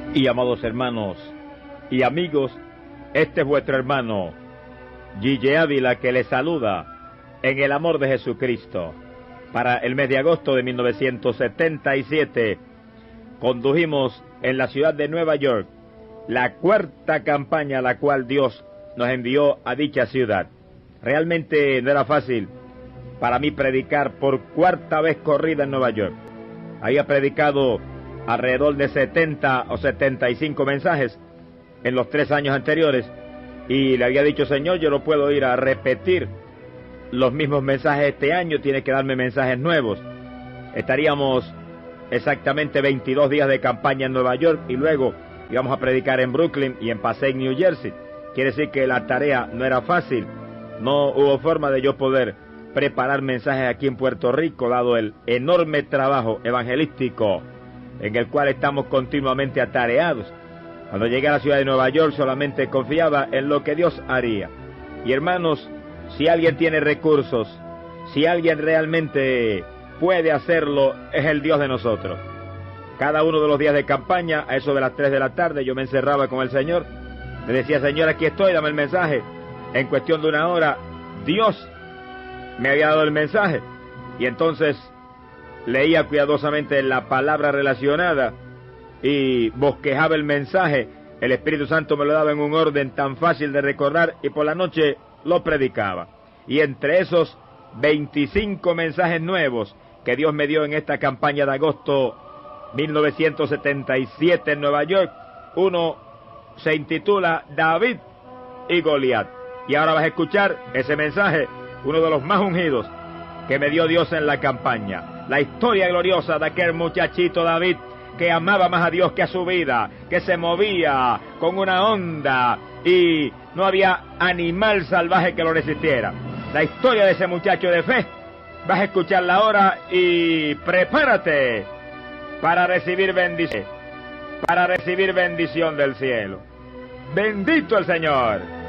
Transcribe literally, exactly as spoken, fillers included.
Y amados hermanos y amigos, este es vuestro hermano Gille Ávila, que les saluda en el amor de Jesucristo. Para el mes de agosto de mil novecientos setenta y siete condujimos en la ciudad de Nueva York la cuarta campaña a la cual Dios nos envió a dicha ciudad. Realmente no era fácil para mí predicar por cuarta vez corrida en Nueva York. Había predicado alrededor de setenta o setenta y cinco mensajes en los tres años anteriores y le había dicho: Señor, yo no puedo ir a repetir los mismos mensajes este año, tiene que darme mensajes nuevos. Estaríamos exactamente veintidós días de campaña en Nueva York y luego íbamos a predicar en Brooklyn y en Passaic, New Jersey. Quiere decir que la tarea no era fácil. No hubo forma de yo poder preparar mensajes aquí en Puerto Rico, dado el enorme trabajo evangelístico en el cual estamos continuamente atareados. Cuando llegué a la ciudad de Nueva York solamente confiaba en lo que Dios haría. Y hermanos, si alguien tiene recursos, si alguien realmente puede hacerlo, es el Dios de nosotros. Cada uno de los días de campaña, a eso de las tres de la tarde, yo me encerraba con el Señor. Le decía: Señor, aquí estoy, dame el mensaje. En cuestión de una hora, Dios me había dado el mensaje. Y entonces leía cuidadosamente la palabra relacionada y bosquejaba el mensaje. El Espíritu Santo me lo daba en un orden tan fácil de recordar y por la noche lo predicaba. Y entre esos veinticinco mensajes nuevos que Dios me dio en esta campaña de agosto mil novecientos setenta y siete en Nueva York, uno se intitula David y Goliat. Y ahora vas a escuchar ese mensaje, uno de los más ungidos que me dio Dios en la campaña. La historia gloriosa de aquel muchachito David que amaba más a Dios que a su vida, que se movía con una onda y no había animal salvaje que lo resistiera. La historia de ese muchacho de fe, vas a escucharla ahora y prepárate para recibir bendición, para recibir bendición del cielo. ¡Bendito el Señor!